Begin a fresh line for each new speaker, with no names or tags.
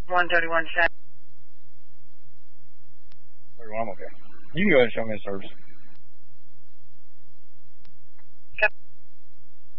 131 Shack.
31, I'm okay. You can go ahead and show me the service.